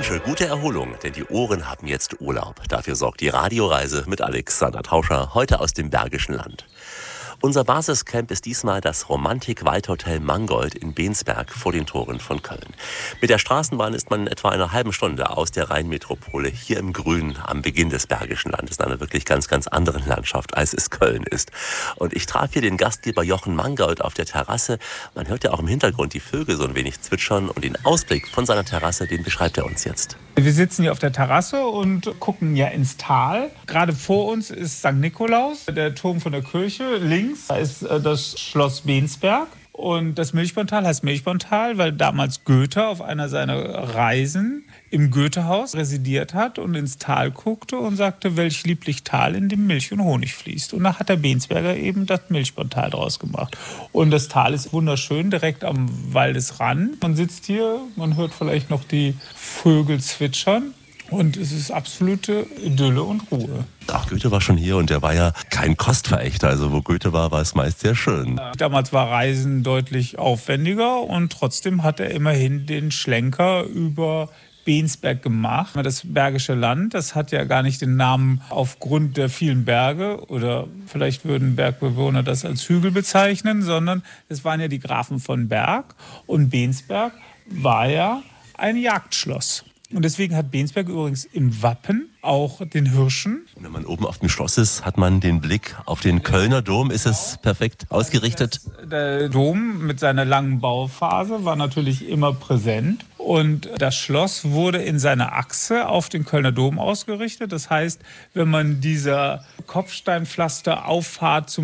wünsche gute Erholung, denn die Ohren haben jetzt Urlaub. Dafür sorgt die Radioreise mit Alexander Tauscher, heute aus dem Bergischen Land. Unser Basiscamp ist diesmal das Romantik-Waldhotel Mangold in Bensberg vor den Toren von Köln. Mit der Straßenbahn ist man in etwa einer halben Stunde aus der Rheinmetropole hier im Grün am Beginn des Bergischen Landes, in einer wirklich ganz, ganz anderen Landschaft, als es Köln ist. Und ich traf hier den Gastgeber Jochen Mangold auf der Terrasse. Man hört ja auch im Hintergrund die Vögel so ein wenig zwitschern und den Ausblick von seiner Terrasse, den beschreibt er uns jetzt. Wir sitzen hier auf der Terrasse und gucken ja ins Tal. Gerade vor uns ist St. Nikolaus, der Turm von der Kirche. Links ist das Schloss Bensberg. Und das Milchborntal heißt Milchborntal, weil damals Goethe auf einer seiner Reisen im Goethehaus residiert hat und ins Tal guckte und sagte, welch lieblich Tal, in dem Milch und Honig fließt. Und da hat der Bensberger eben das Milchborntal draus gemacht. Und das Tal ist wunderschön, direkt am Waldesrand. Man sitzt hier, man hört vielleicht noch die Vögel zwitschern. Und es ist absolute Idylle und Ruhe. Ach, Goethe war schon hier und der war ja kein Kostverächter. Also wo Goethe war, war es meist sehr schön. Damals war Reisen deutlich aufwendiger und trotzdem hat er immerhin den Schlenker über Bensberg gemacht. Das Bergische Land, das hat ja gar nicht den Namen aufgrund der vielen Berge oder vielleicht würden Bergbewohner das als Hügel bezeichnen, sondern es waren ja die Grafen von Berg und Bensberg war ja ein Jagdschloss. Und deswegen hat Bensberg übrigens im Wappen auch den Hirschen. Wenn man oben auf dem Schloss ist, hat man den Blick auf den Kölner Dom. Ist es perfekt ausgerichtet? Der Dom mit seiner langen Bauphase war natürlich immer präsent. Und das Schloss wurde in seiner Achse auf den Kölner Dom ausgerichtet. Das heißt, wenn man dieser Kopfsteinpflasterauffahrt zum